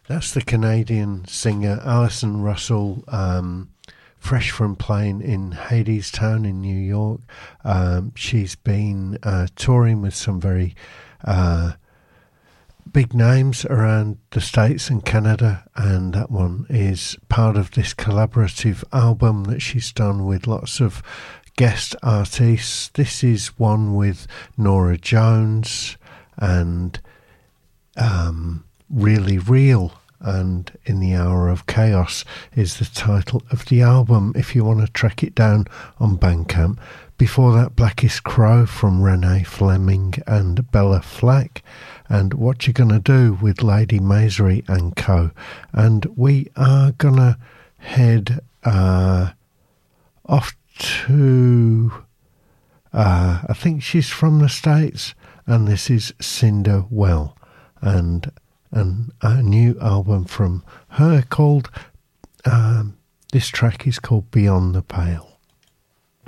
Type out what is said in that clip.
That's the Canadian singer Alison Russell, fresh from playing in Hadestown in New York. She's been touring with some very big names around the States and Canada, and that one is part of this collaborative album that she's done with lots of guest artists. This is one with Norah Jones and Really Real, and In the Hour of Chaos is the title of the album if you want to track it down on Bandcamp. Before that, Blackest Crow from Renee Fleming and Bella Flack, and What You Gonna Do with Lady Masery and Co. And we are gonna head off to I think she's from the States, and this is Cinder Well, and a new album from her called this track is called Beyond the Pale.